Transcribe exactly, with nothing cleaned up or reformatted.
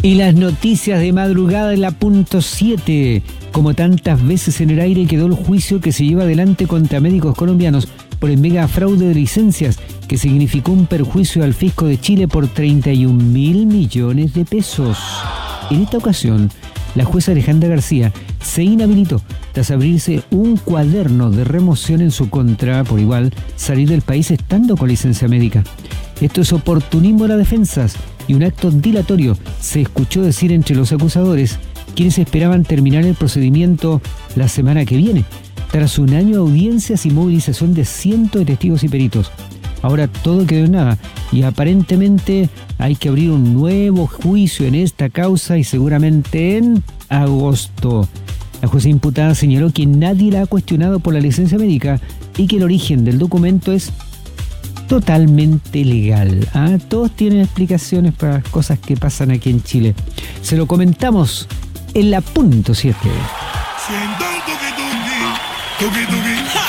Y las noticias de madrugada en la punto siete. Como tantas veces en el aire quedó el juicio que se lleva adelante contra médicos colombianos por el mega fraude de licencias que significó un perjuicio al fisco de Chile por treinta y un mil millones de pesos. En esta ocasión, la jueza Alejandra García se inhabilitó tras abrirse un cuaderno de remoción en su contra por igual salir del país estando con licencia médica. Esto es oportunismo de las defensas y un acto dilatorio, se escuchó decir entre los acusadores, quienes esperaban terminar el procedimiento la semana que viene, tras un año de audiencias y movilización de cientos de testigos y peritos. Ahora todo quedó en nada y aparentemente hay que abrir un nuevo juicio en esta causa y seguramente en agosto. La jueza imputada señaló que nadie la ha cuestionado por la licencia médica y que el origen del documento es totalmente legal. ¿Ah? Todos tienen explicaciones para cosas que pasan aquí en Chile. Se lo comentamos en la punto siete. Siento un tuki tuki, tuki tuki.